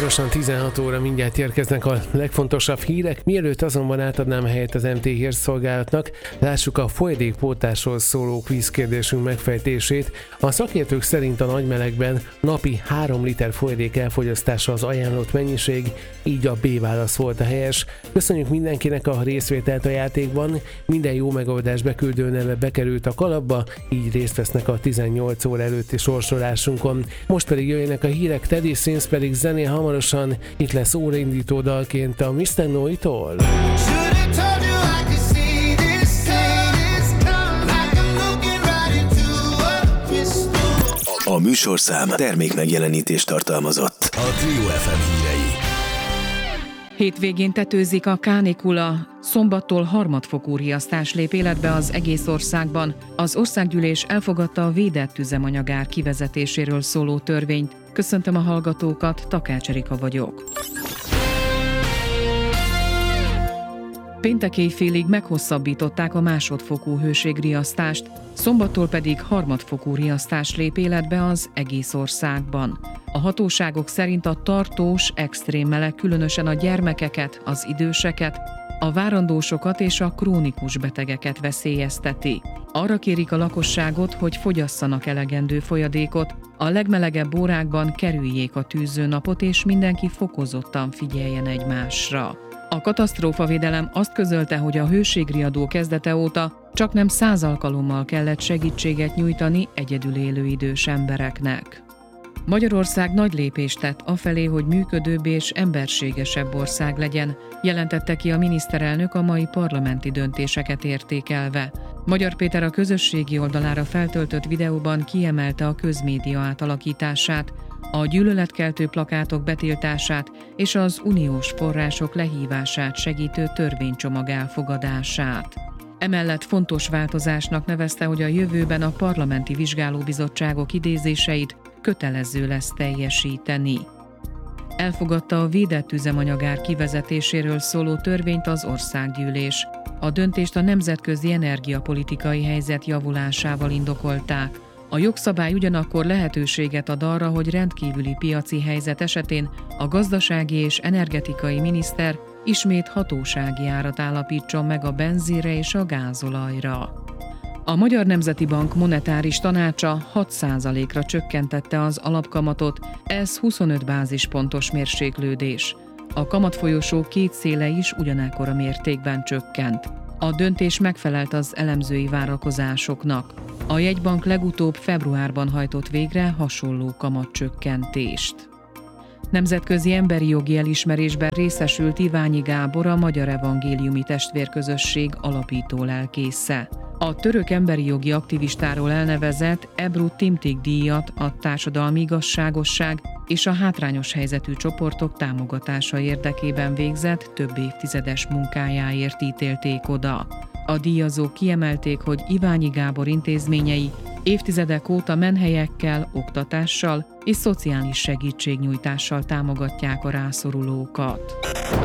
Hamarosan 16 óra mindjárt érkeznek a legfontosabb hírek, mielőtt azonban átadnám helyet az MT hírszolgálatnak, lássuk a folyadékpótlásról szóló kvízkérdésünk megfejtését. A szakértők szerint a nagymelegben napi 3 liter folyadék elfogyasztása az ajánlott mennyiség, így a B válasz volt a helyes. Köszönjük mindenkinek a részvételt a játékban, minden jó megoldás beküldő neve bekerült a kalapba, így részt vesznek a 18 óra előtti sorsolásunkon. Most pedig jöjjenek a hírek, Teddy Swims pedig zenél hamarosan, itt lesz óraindító dalként a Mr. Noi-tól. A műsorszám termékmegjelenítést tartalmazott. A Trio FM hírei. Hétvégén tetőzik a kánikula. Szombattól harmadfokú riasztás lép életbe az egész országban. Az országgyűlés elfogadta a védett üzemanyagár kivezetéséről szóló törvényt. Köszöntöm a hallgatókat, Takács Erika vagyok. Péntek éjfélig meghosszabbították a másodfokú hőségriasztást, szombattól pedig harmadfokú riasztás lép életbe az egész országban. A hatóságok szerint a tartós, extrém meleg különösen a gyermekeket, az időseket, a várandósokat és a krónikus betegeket veszélyezteti. Arra kérik a lakosságot, hogy fogyasszanak elegendő folyadékot, a legmelegebb órákban kerüljék a tűzőnapot és mindenki fokozottan figyeljen egymásra. A katasztrófavédelem azt közölte, hogy a hőségriadó kezdete óta csaknem 100 alkalommal kellett segítséget nyújtani egyedül élő idős embereknek. Magyarország nagy lépést tett afelé, hogy működőbb és emberségesebb ország legyen, jelentette ki a miniszterelnök a mai parlamenti döntéseket értékelve. Magyar Péter a közösségi oldalára feltöltött videóban kiemelte a közmédia átalakítását, a gyűlöletkeltő plakátok betiltását és az uniós források lehívását segítő törvénycsomag elfogadását. Emellett fontos változásnak nevezte, hogy a jövőben a parlamenti vizsgálóbizottságok idézéseit kötelező lesz teljesíteni. Elfogadta a védett üzemanyagár kivezetéséről szóló törvényt az országgyűlés. A döntést a nemzetközi energiapolitikai helyzet javulásával indokolták. A jogszabály ugyanakkor lehetőséget ad arra, hogy rendkívüli piaci helyzet esetén a gazdasági és energetikai miniszter ismét hatósági árat állapítson meg a benzinre és a gázolajra. A Magyar Nemzeti Bank monetáris tanácsa 6%-ra csökkentette az alapkamatot, ez 25 bázispontos mérséklődés. A kamatfolyosó két széle is ugyanekkora mértékben csökkent. A döntés megfelelt az elemzői várakozásoknak. A jegybank legutóbb februárban hajtott végre hasonló kamatcsökkentést. Nemzetközi emberi jogi elismerésben részesült Iványi Gábor, a Magyar Evangéliumi Testvérközösség alapító lelkésze. A török emberi jogi aktivistáról elnevezett Ebru Timtik díjat a társadalmi igazságosság és a hátrányos helyzetű csoportok támogatása érdekében végzett több évtizedes munkájáért ítélték oda. A díjazók kiemelték, hogy Iványi Gábor intézményei évtizedek óta menhelyekkel, oktatással és szociális segítségnyújtással támogatják a rászorulókat.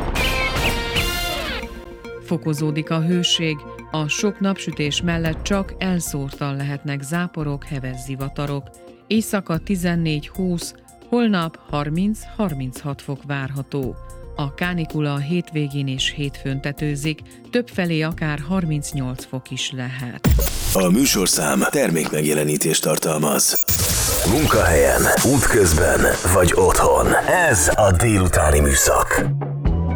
Fokozódik a hőség, a sok napsütés mellett csak elszórtan lehetnek záporok, heves zivatarok. Éjszaka 14-20, holnap 30-36 fok várható. A kánikula a hétvégén és hétfőn tetőzik, többfelé akár 38 fok is lehet. A műsorszám termékmegjelenítést tartalmaz. Munkahelyen, útközben vagy otthon. Ez a délutáni műszak.